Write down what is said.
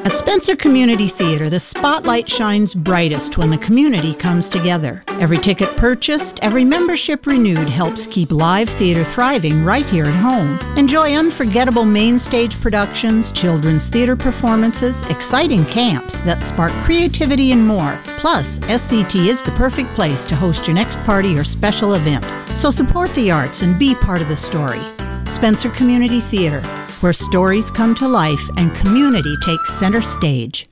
At Spencer Community Theater, the spotlight shines brightest when the community comes together. Every ticket purchased, every membership renewed helps keep live theater thriving right here at home. Enjoy unforgettable main stage productions, children's theater performances, exciting camps that spark creativity and more. Plus, SCT is the perfect place to host your next party or special event. So support the arts and be part of the story. Spencer Community Theater, where stories come to life and community takes center stage.